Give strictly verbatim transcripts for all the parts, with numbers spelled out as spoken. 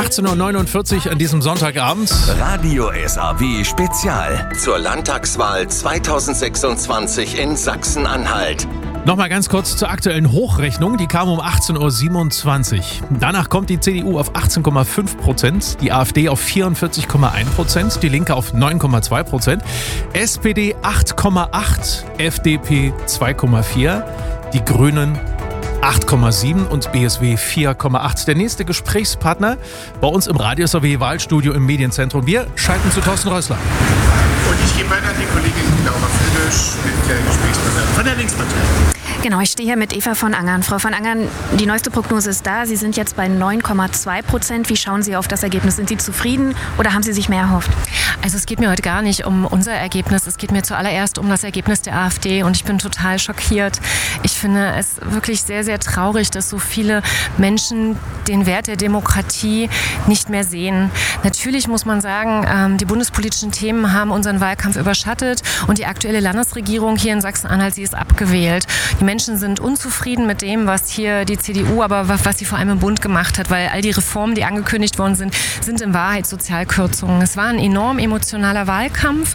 achtzehn Uhr neunundvierzig an diesem Sonntagabend. Radio S A W Spezial zur Landtagswahl zweitausendsechsundzwanzig in Sachsen-Anhalt. Nochmal ganz kurz zur aktuellen Hochrechnung. Die kam um achtzehn Uhr siebenundzwanzig. Danach kommt die C D U auf achtzehn Komma fünf Prozent, die AfD auf vierundvierzig Komma eins Prozent, die Linke auf neun Komma zwei Prozent, S P D acht Komma acht, F D P zwei Komma vier, die Grünen acht Komma sieben und B S W vier Komma acht. Der nächste Gesprächspartner bei uns im Radio S A W Wahlstudio im Medienzentrum. Wir schalten zu Thorsten Rössler. Und ich gebe weiter an die Kollegin Laura Friedrich mit der Gesprächspartnerin von der Linkspartei. Genau, ich stehe hier mit Eva von Angern. Frau von Angern, die neueste Prognose ist da. Sie sind jetzt bei neun Komma zwei Prozent. Wie schauen Sie auf das Ergebnis? Sind Sie zufrieden oder haben Sie sich mehr erhofft? Also es geht mir heute gar nicht um unser Ergebnis. Es geht mir zuallererst um das Ergebnis der AfD und ich bin total schockiert. Ich finde es wirklich sehr, sehr traurig, dass so viele Menschen den Wert der Demokratie nicht mehr sehen. Natürlich muss man sagen, die bundespolitischen Themen haben unseren Wahlkampf überschattet und die aktuelle Landesregierung hier in Sachsen-Anhalt, sie ist abgewählt. Die Menschen sind unzufrieden mit dem, was hier die C D U, aber was sie vor allem im Bund gemacht hat, weil all die Reformen, die angekündigt worden sind, sind in Wahrheit Sozialkürzungen. Es war ein enorm emotionaler Wahlkampf.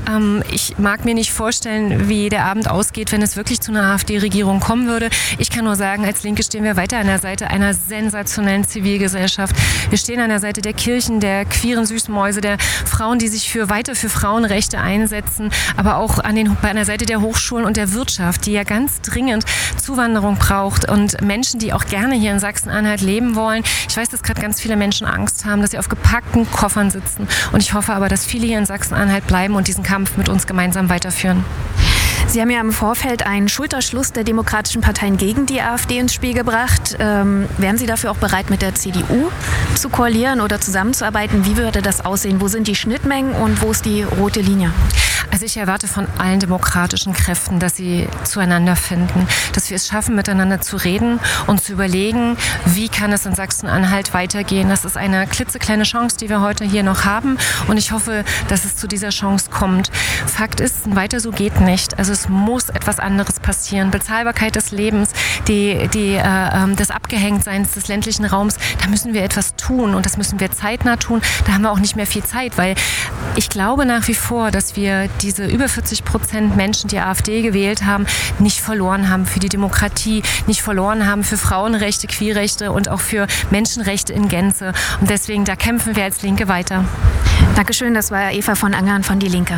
Ich mag mir nicht vorstellen, wie der Abend ausgeht, wenn es wirklich zu einer AfD-Regierung kommen würde. Ich kann nur sagen, als Linke stehen wir weiter an der Seite einer sensationellen Zivilgesellschaft. Wir stehen an der Seite der Kirchen, der queeren Süßmäuse, der Frauen, die sich für weiter für Frauenrechte einsetzen, aber auch an, den, an der Seite der Hochschulen und der Wirtschaft, die ja ganz dringend Zuwanderung braucht und Menschen, die auch gerne hier in Sachsen-Anhalt leben wollen. Ich weiß, dass gerade ganz viele Menschen Angst haben, dass sie auf gepackten Koffern sitzen und ich hoffe aber, dass viele hier in Sachsen-Anhalt bleiben und diesen Kampf mit uns gemeinsam weiterführen. Sie haben ja im Vorfeld einen Schulterschluss der demokratischen Parteien gegen die AfD ins Spiel gebracht. Ähm, wären Sie dafür auch bereit, mit der C D U zu koalieren oder zusammenzuarbeiten? Wie würde das aussehen? Wo sind die Schnittmengen und wo ist die rote Linie? Also ich erwarte von allen demokratischen Kräften, dass sie zueinander finden, dass wir es schaffen, miteinander zu reden und zu überlegen, wie kann es in Sachsen-Anhalt weitergehen. Das ist eine klitzekleine Chance, die wir heute hier noch haben und ich hoffe, dass es zu dieser Chance kommt. Fakt ist, weiter so geht nicht. Also es muss etwas anderes passieren. Bezahlbarkeit des Lebens, die, die, äh, das Abgehängtseins des ländlichen Raums, da müssen wir etwas tun und das müssen wir zeitnah tun. Da haben wir auch nicht mehr viel Zeit, weil ich glaube nach wie vor, dass wir diese über vierzig Prozent Menschen, die AfD gewählt haben, nicht verloren haben für die Demokratie, nicht verloren haben für Frauenrechte, Queerrechte und auch für Menschenrechte in Gänze. Und deswegen, da kämpfen wir als Linke weiter. Dankeschön, das war Eva von Angern von Die Linke.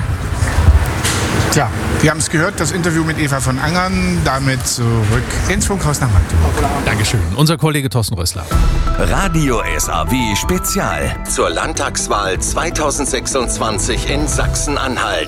Tja, wir haben es gehört, das Interview mit Eva von Angern. Damit zurück ins Funkhaus nach Magdeburg. Dankeschön. Unser Kollege Thorsten Rössler. Radio S A W Spezial zur Landtagswahl zweitausendsechsundzwanzig in Sachsen-Anhalt.